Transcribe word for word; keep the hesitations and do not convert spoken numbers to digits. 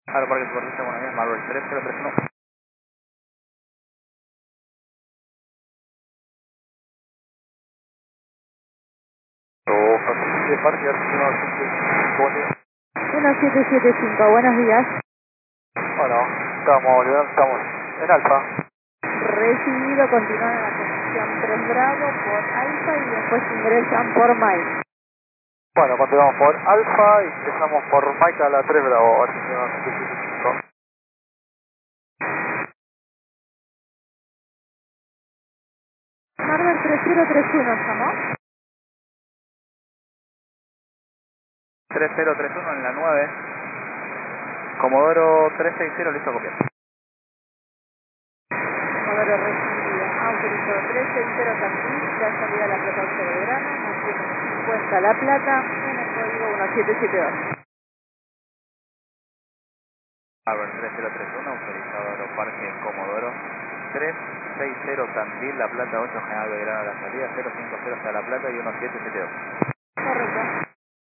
Aeroparque Supervista, buenos días, Marvel tres cero tres uno. Oh, Facility Parque, Argentina ochenta y cinco, buen día. uno siete siete cinco, buenos días. Bueno, estamos, estamos en Alfa. Recibido, continúan en la conexión tres Bravo por Alfa y después ingresan por Mike. Bueno, continuamos por Alfa y empezamos por Mike a la tres Bravo, Argentina ochenta y cinco. Marvel tres cero tres uno, ¿llamó? tres cero tres uno en la nueve. Comodoro trescientos sesenta, listo a copiar. Comodoro recibido, autorizado tres seis cero Tandil, ya salida la Plata ocho de Belgrano, mantiene cincuenta La Plata en el código uno siete siete dos. Marvel tres cero tres uno, autorizado Aeroparque Comodoro trescientos sesenta Tandil, La Plata ocho, General Belgrano, la salida cero cinco cero hasta La Plata y uno siete siete dos.